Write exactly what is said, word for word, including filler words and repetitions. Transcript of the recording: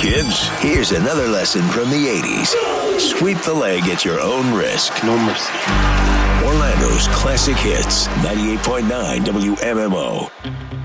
kids. Here's another lesson from the eighties. Sweep the leg at your own risk. No mercy. Orlando's classic hits, ninety-eight point nine W M M O.